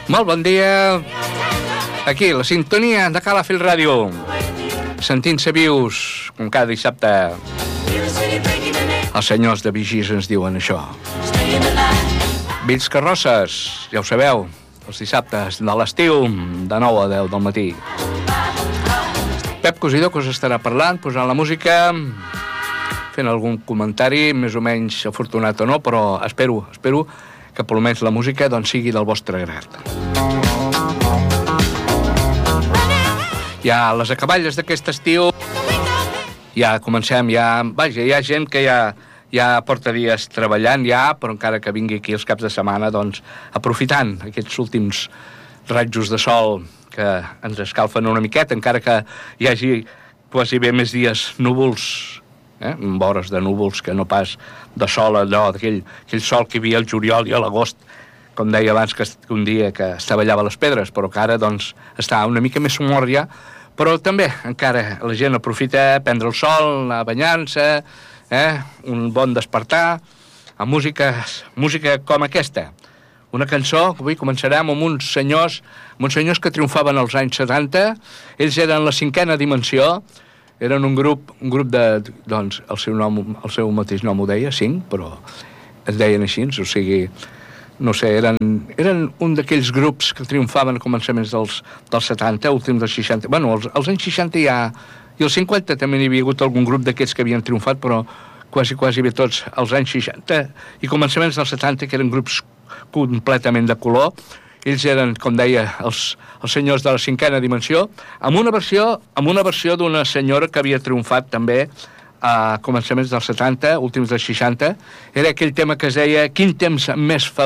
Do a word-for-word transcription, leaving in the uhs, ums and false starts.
Molt bon dia. Aquí, la sintonia de Calafell Ràdio. Sentint-se vius, com cada dissabte. Els senyors de Vigís ens diuen això. Vells Carrosses, ja ho sabeu, els dissabtes de l'estiu, de nou a deu del matí. Pep Cosidó, que us estarà parlant, posant la música, fent algun comentari, més o menys afortunat o no, però espero, espero que per almenys la música doncs, sigui del vostre agrat. Ja les acaballes d'aquest estiu, ja comencem, ja, vaja, hi ha gent que ja, ja porta dies treballant ja, però encara que vingui aquí els caps de setmana, doncs, aprofitant aquests últims rajos de sol que ens escalfen una miqueta, encara que hi hagi quasi bé més dies núvols, eh, amb hores de núvols que no pas de sol, allò, d'aquell aquell sol que hi havia al juliol i a l'agost, com deia abans, que un dia que estavellava les pedres, però que ara, doncs, està una mica més somor ja, però també encara la gent aprofita a prendre el sol, a banyar-se, eh, un bon despertar, amb música, música com aquesta. Una cançó que avui començarem amb uns senyors, amb uns senyors que triomfaven als anys setanta, ells eren la Cinquena Dimensió, eren un grup, un grup de, doncs, el seu nom, el seu mateix nom ho deia, cinc, però es deien així, o sigui, no sé, eren, eren un d'aquells grups que triomfaven a començaments dels, dels setanta, últims dels seixanta. Bueno, els, els anys seixanta ja, i els cinquanta també n'hi havia hagut algun grup d'aquests que havien triomfat, però quasi, quasi bé tots els anys seixanta i començaments dels setanta, que eren grups completament de color. Ells eren, com deia, els, els senyors de la Cinquena Dimensió, amb una versió amb una versió d'una senyora que havia triomfat també a començaments dels setanta, últims dels seixanta. Era aquell tema que es deia Quin temps més feliç